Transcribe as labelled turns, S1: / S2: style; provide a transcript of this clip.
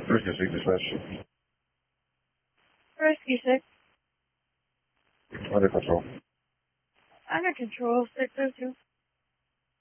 S1: Rescue 6 dispatch.
S2: Rescue 6.
S1: Under control.
S2: Under control, 602.